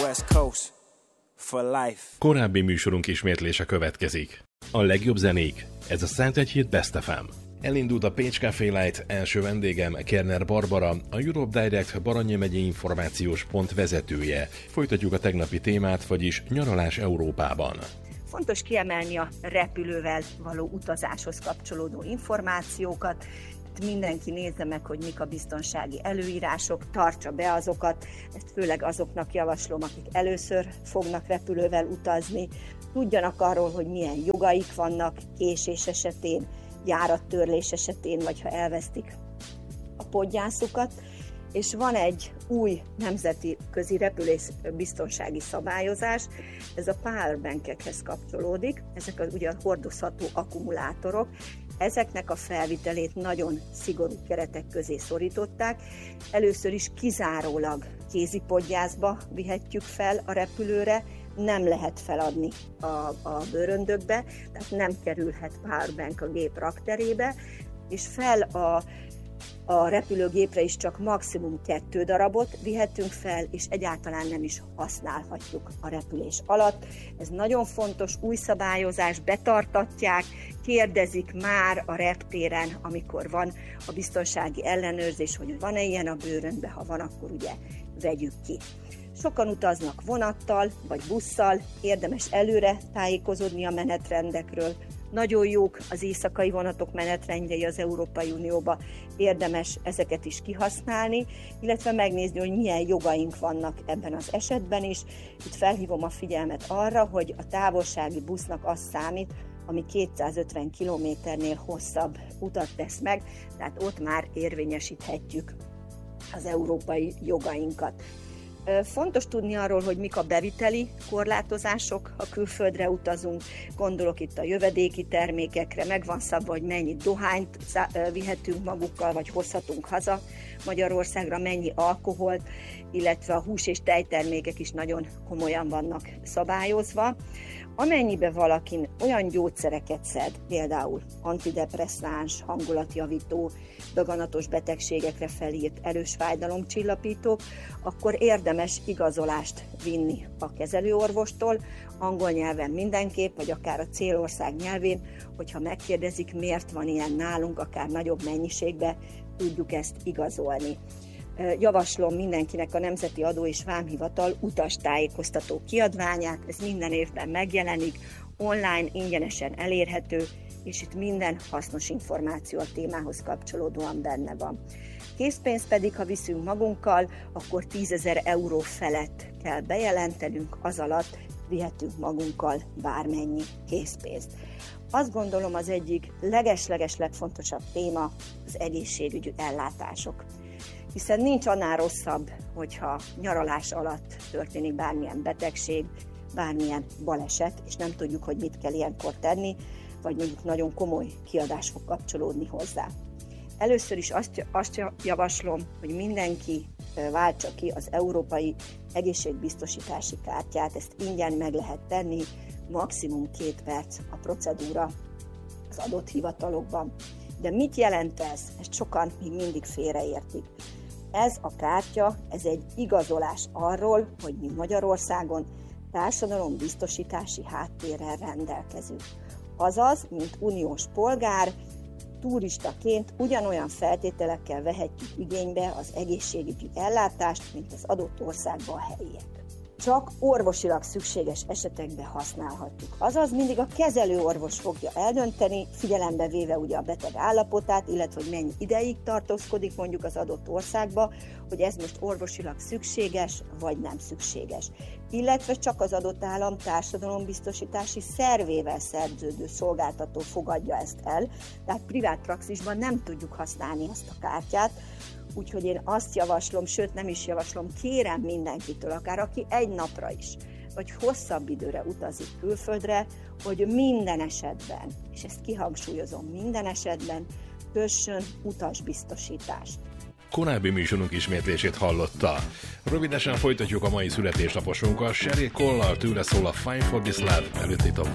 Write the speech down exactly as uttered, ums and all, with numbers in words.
West Coast for life. Korábbi műsorunk ismétlése következik. A legjobb zenék, ez a Szent Hét Best ef em. Elindult a Pécs Café Light, első vendégem Kerner Barbara, a Europe Direct Baranya megyei információs pont vezetője. Folytatjuk a tegnapi témát, vagyis nyaralás Európában. Fontos kiemelni a repülővel való utazáshoz kapcsolódó információkat. Mindenki nézze meg, hogy mik a biztonsági előírások, tartsa be azokat, ezt főleg azoknak javaslom, akik először fognak repülővel utazni. Tudjanak arról, hogy milyen jogaik vannak késés esetén, járattörlés esetén, vagy ha elvesztik a podgyászukat. És van egy új nemzeti közi repülés biztonsági szabályozás, ez a powerbankekhez kapcsolódik, ezek az ugye hordozható akkumulátorok, ezeknek a felvitelét nagyon szigorú keretek közé szorították. Először is kizárólag kézipodgyászba vihetjük fel a repülőre, nem lehet feladni a, a bőröndökbe, tehát nem kerülhet powerbank a gép rakterébe, és fel a A repülőgépre is csak maximum kettő darabot vihetünk fel, és egyáltalán nem is használhatjuk a repülés alatt. Ez nagyon fontos, új szabályozás, betartatják, kérdezik már a reptéren, amikor van a biztonsági ellenőrzés, hogy van-e ilyen a bőröndbe, ha van, akkor ugye vegyük ki. Sokan utaznak vonattal vagy busszal, érdemes előre tájékozódni a menetrendekről. Nagyon jók az éjszakai vonatok menetrendjei az Európai Unióba, érdemes ezeket is kihasználni, illetve megnézni, hogy milyen jogaink vannak ebben az esetben is. Itt felhívom a figyelmet arra, hogy a távolsági busznak az számít, ami kétszázötven kilométernél hosszabb utat tesz meg, tehát ott már érvényesíthetjük az európai jogainkat. Fontos tudni arról, hogy mik a beviteli korlátozások, ha külföldre utazunk, gondolok itt a jövedéki termékekre, meg van szabva, hogy mennyi dohányt vihetünk magukkal, vagy hozhatunk haza Magyarországra, mennyi alkoholt, illetve a hús- és tejtermékek is nagyon komolyan vannak szabályozva. Amennyiben valaki olyan gyógyszereket szed, például antidepresszáns, hangulatjavító, daganatos betegségekre felírt erős fájdalomcsillapítók, akkor érdemes igazolást vinni a kezelőorvostól, angol nyelven mindenképp, vagy akár a célország nyelvén, hogyha megkérdezik, miért van ilyen nálunk, akár nagyobb mennyiségben, tudjuk ezt igazolni. Javaslom mindenkinek a Nemzeti Adó és Vámhivatal utastájékoztató kiadványát, ez minden évben megjelenik, online ingyenesen elérhető, és itt minden hasznos információ a témához kapcsolódóan benne van. Készpénzt pedig, ha viszünk magunkkal, akkor tízezer euró felett kell bejelentenünk, az alatt vihetünk magunkkal bármennyi készpénzt. Azt gondolom, az egyik leges-leges legfontosabb téma az egészségügyi ellátások. Hiszen nincs annál rosszabb, hogyha nyaralás alatt történik bármilyen betegség, bármilyen baleset, és nem tudjuk, hogy mit kell ilyenkor tenni, vagy mondjuk nagyon komoly kiadás fog kapcsolódni hozzá. Először is azt, azt javaslom, hogy mindenki váltsa ki az európai egészségbiztosítási kártyát, ezt ingyen meg lehet tenni, maximum két perc a procedúra az adott hivatalokban. De mit jelent ez? Ezt sokan még mindig félreértik. Ez a kártya, ez egy igazolás arról, hogy mi Magyarországon társadalombiztosítási háttérrel rendelkezünk. Azaz, mint uniós polgár, turistaként ugyanolyan feltételekkel vehetjük igénybe az egészségügyi ellátást, mint az adott országban a helyiek. Csak orvosilag szükséges esetekben használhatjuk. Azaz mindig a kezelőorvos fogja eldönteni, figyelembe véve ugye a beteg állapotát, illetve hogy mennyi ideig tartózkodik mondjuk az adott országba, hogy ez most orvosilag szükséges, vagy nem szükséges. Illetve csak az adott állam társadalombiztosítási szervével szerződő szolgáltató fogadja ezt el, tehát privát praxisban nem tudjuk használni ezt a kártyát, úgyhogy én azt javaslom, sőt nem is javaslom, kérem mindenkitől, akár aki egy napra is, vagy hosszabb időre utazik külföldre, hogy minden esetben, és ezt kihangsúlyozom, minden esetben kössön utasbiztosítást. Korábbi műsorunk ismétlését hallotta. Rövidesen folytatjuk a mai születésnaposunkkal. Sheryl Cole-lal, tőle szól a Fine for this Love, előtt itt a